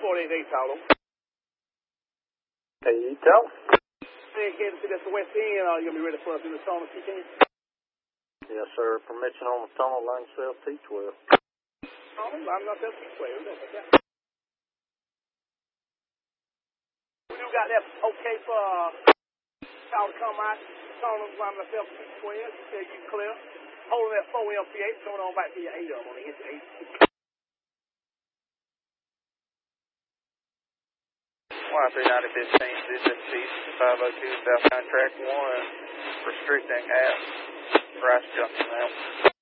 48 Tolo. Hey, Tell. Hey, Kansas City, that's the west end. You gonna be ready for us in the tunnel, TK? Yes, sir. Permission on the tunnel, line yourself, T12. Oh, I'm not that way. We do got that okay for y'all to come out. Tunnel, line myself, T12. You say you clear. Holding that 4 LPH, going on back to your 8 of them on the engine 8. Y39015, C7T, 502 southbound track 1, restricting at Rice Junction now.